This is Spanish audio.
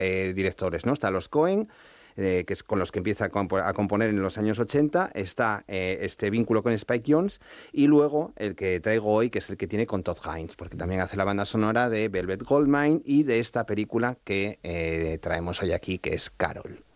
directores, ¿no? Está los Coen, que es con los que empieza a componer en los años 80, está este vínculo con Spike Jonze, y luego el que traigo hoy, que es el que tiene con Todd Haynes, porque también hace la banda sonora de Velvet Goldmine y de esta película que traemos hoy aquí, que es Carol.